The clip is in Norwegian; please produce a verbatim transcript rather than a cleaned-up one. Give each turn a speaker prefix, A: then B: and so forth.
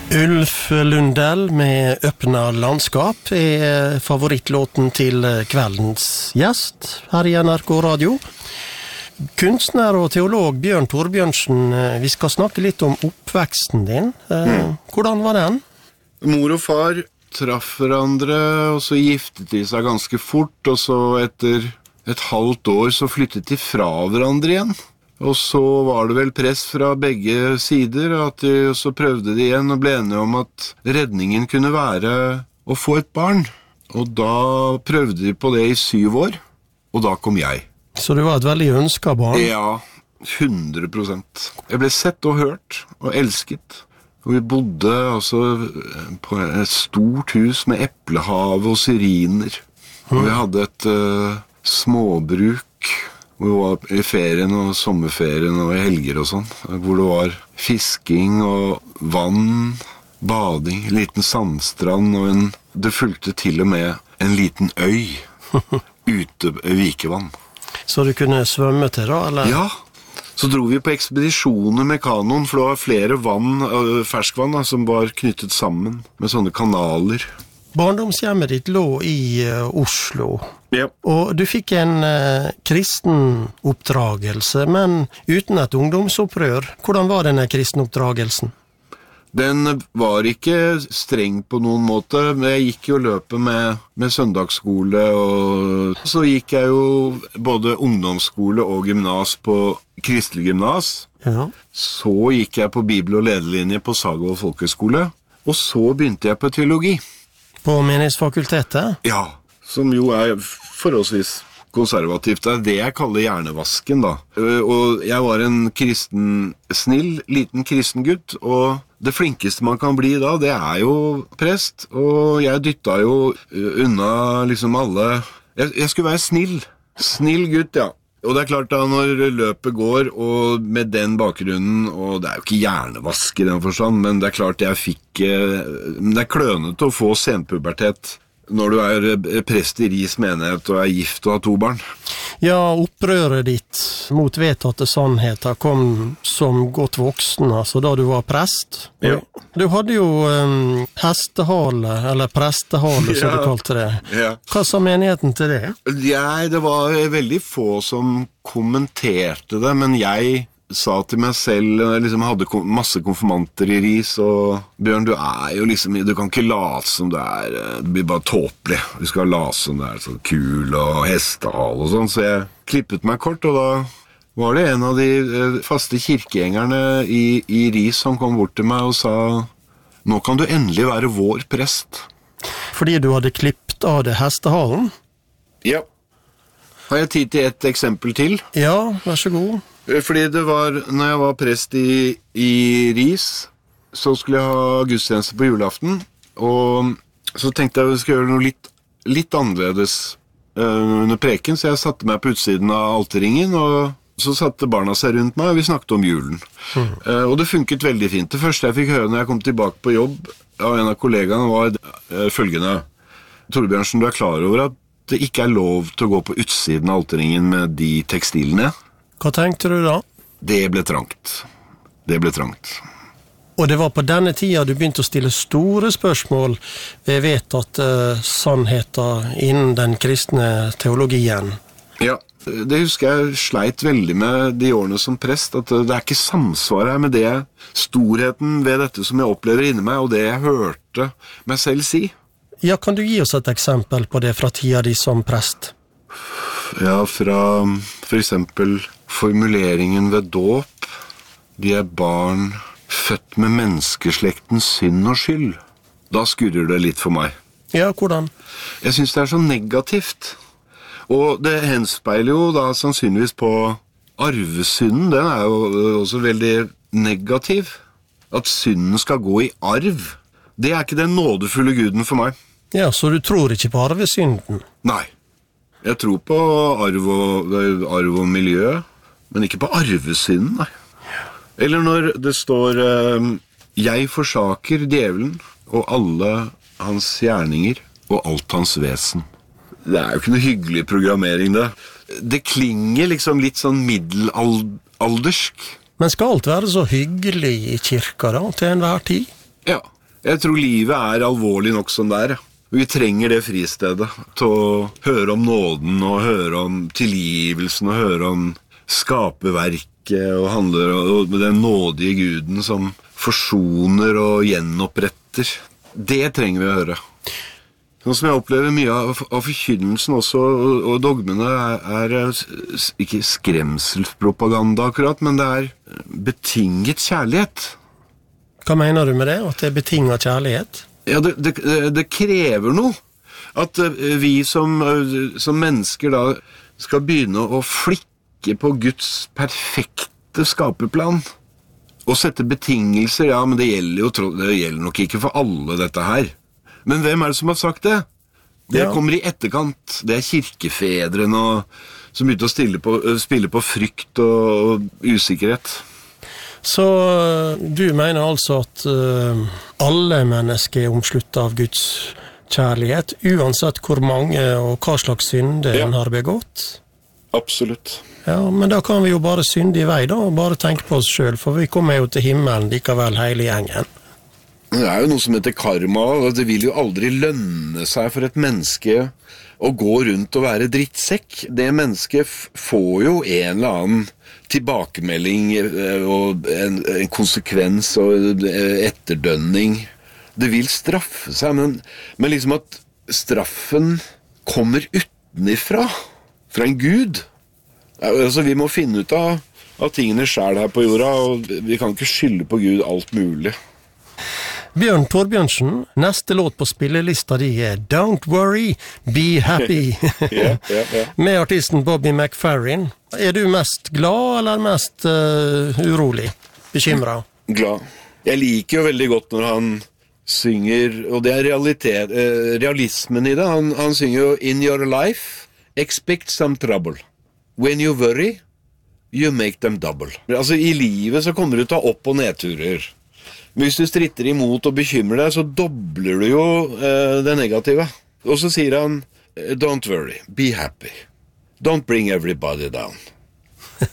A: Ulf Lundell med Öppna landskap er favorittlåten til kveldens gjest her i N R K Radio. Kunstner og teolog Bjørn Torbjørnsen, vi skal snakke litt om oppveksten din. Mm. Hvordan var den?
B: Mor og far traff hverandre, og så giftet de seg ganske fort, og så etter et halvt år så flyttet de fra hverandre igjen. Og så var det vel press fra begge sider, at de, så prøvde de igjen og ble enige om at redningen kunne være å få et barn. Og da prøvde de på det i syv år, og da kom jeg.
A: Så du var et veldig ønsket barn?
B: Ja, hundre prosent. Jeg ble sett og hørt og elsket. Og vi bodde altså på et stort hus med eplehave og syriner. Og vi hadde et uh, småbruk, hvor vi var i ferien og sommerferien og i helger og sånn, hvor det var fisking og vann, bading, en liten sandstrand, og en, det fulgte til og med en liten øy ute i Vikevann.
A: Så du kunne svømme til da, eller?
B: Ja, så dro vi på ekspedisjoner med kanoen, for det var flere vann, ferskvann da, som var knyttet sammen med sånne kanaler.
A: Barndomshjemmet ditt lå i uh, Oslo,
B: ja.
A: Og du fikk en uh, kristen oppdragelse, men uten et ungdomsopprør. Hvordan var denne kristen oppdragelsen?
B: Den var ikke streng på noen måte, men jeg gikk jo løpet med, med søndagsskole, og så gikk jeg jo både ungdomsskole og gymnas på kristelig gymnas.
A: Ja.
B: Så gikk jeg på bibel- og lederlinje på Saga og folkeskole, og så begynte jeg på teologi.
A: På menighetsfakultetet?
B: Ja, som jo er forholdsvis konservativt. Det er det jeg kaller hjernevasken da. Og jeg var en kristen, snill, liten kristen gutt, og det flinkeste man kan bli da, det er jo prest, og jeg dyttet jo unna liksom alle. Jeg, jeg skulle være snill. Snill gutt, ja. Og det er klart da, når løpet går, og med den bakgrunnen, og det er jo ikke hjernevask i den forstand, men det er klart jeg fikk, det er klønete å få senpubertet når du er prest i Ris menighet og er gift og har to barn.
A: Ja, opprøret ditt mot vedtatte sannheter kom som godt voksen, altså da du var prest.
B: Ja.
A: Du hadde jo um, hestehale, eller prestehale, som ja. Du kalte det.
B: Ja.
A: Hva sa menigheten til det?
B: Ja, det var veldig få som kommenterte det, men jeg sa til meg selv, jeg liksom hadde masse konfirmanter i Ris, og Bjørn, du er jo liksom, du kan ikke late som du er, det blir bare tåpelig. Du skal late som du er så kul og hestehal og sånn, så jeg klippet meg kort, og da var det en av de faste kirkegjengerne i, i Ris som kom bort til meg og sa, nå kan du endelig være vår prest.
A: Fordi du hadde klippet av det hestehalen?
B: Ja. Har jeg tid til et eksempel til?
A: Ja, vær så god.
B: Fordi det var, når jeg var prest i, i Ris, så skulle jeg ha gudstjeneste på julaften, og så tenkte jeg at jeg skulle gjøre noe litt, litt annerledes uh, under preken, så jeg satte meg på utsiden av alterringen, og så satte barna seg rundt meg, og vi snakket om julen. Mm. Uh, og det funket veldig fint. Det første jeg fikk høre når jeg kom tilbake på jobb av en av kollegaene var uh, følgende: Torbjørnsen, du er klar over at det ikke er lov til å gå på utsiden av alterringen med de tekstilene?
A: Hva tenkte du da?
B: Det ble trangt. Det ble trangt.
A: Og det var på denne tida du begynte å stille store spørsmål ved vedtatt uh, sannheter innen den kristne teologien.
B: Ja, det husker jeg sleit veldig med de årene som prest, at det er ikke samsvar her med det, storheten ved dette som jeg opplever inni meg, og det jeg hørte meg selv si.
A: Ja, kan du gi oss et eksempel på det fra tida di som prest?
B: Ja, fra for eksempel formuleringen ved dåp. De er barn født med menneskeslektens synd og skyld. Da skurrer det litt for meg.
A: Ja, hvordan?
B: Jeg synes det er så negativt. Og det henspeiler jo da sannsynligvis på arvesynden. Den er jo også veldig negativ. At synden skal gå i arv. Det er ikke den nådefulle guden for meg.
A: Ja, så du tror ikke på arvesynden?
B: Nei. Jeg tror på arv og, arv og miljø, men ikke på arvesynden, nei. Eller når det står «Jeg forsaker djevelen og alle hans gjerninger og alt hans vesen». Det er jo ikke noe hyggelig programmering, det. Det klinger liksom litt sånn middelaldersk.
A: Men skal alt være så hyggelig i kirka da, til enhver tid?
B: Ja, Jeg tror livet er alvorlig nok som det er. Vi trenger det fristedet til å høre om nåden og høre om tilgivelsen og høre om skaperverket og handler om den nådige Guden som forsoner og gjenoppretter. Det trenger vi å høre. Sånn som jeg opplever mye av, av forkynnelsen også, og, og dogmene er, er ikke skremselspropaganda akkurat, men det er betinget kjærlighet.
A: Hva mener du med det? At det er betinget kjærlighet?
B: Ja, det, det, det krever noe. At vi som, som mennesker da skal begynne å flikke på Guds perfekte skaperplan. Og sette betingelser, ja, men det gjelder jo det gjelder nok ikke for alle dette her. Men hvem er det som har sagt det? Det ja. Kommer i etterkant. Det er kirkefedrene og, som begynte å stille på, spille på frykt og, og usikkerhet.
A: Så du mener altså at uh, alle mennesker er omsluttet av Guds kjærlighet, uansett hvor mange og hva slags synd ja. En har begått?
B: Absolutt.
A: Ja, men da kan vi jo bare synde i vei da, og bare tenke på oss selv, for vi kommer jo til himmelen likevel hele gjengen.
B: Det er jo noe som heter karma, og det vil jo aldri lønne seg for et menneske å gå rundt og være drittsekk. Det mennesket f- får jo en eller annen tilbakemelding og en, en konsekvens og etterdønning. Det vil straffe seg, men, men liksom at straffen kommer utenifra, fra en Gud. Altså, vi må finne ut av, av tingene selv her på jorda, og vi kan ikke skylde på Gud alt mulig.
A: Bjørn Torbjørnsen, neste låt på spillelista di er Don't Worry, Be Happy.
B: yeah, yeah, yeah.
A: Med artisten Bobby McFerrin. Er du mest glad eller mest uh, urolig? Bekymret?
B: Glad. Jeg liker jo veldig godt når han synger, og det er realitet, eh, realismen i det. Han, han synger jo In your life, expect some trouble. When you worry, you make them double. Altså i livet så kommer du til å ta opp- og nedturer. Hvis du stritter imot og bekymrer deg, så dobler du jo eh, det negative. Og så sier han, don't worry, be happy. Don't bring everybody down.